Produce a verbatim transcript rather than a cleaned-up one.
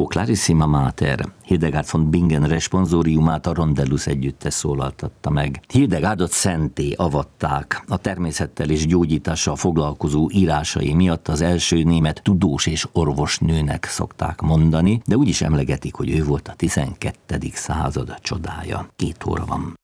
O Clarissima Mater, Hildegard von Bingen responsoriumát a Rondellus együttes szólaltatta meg. Hildegárdot szenté avatták a természettel és gyógyítással foglalkozó írásai miatt, az első német tudós és orvosnőnek szokták mondani, de úgy is emlegetik, hogy ő volt a tizenkettedik század csodája. Két óra van.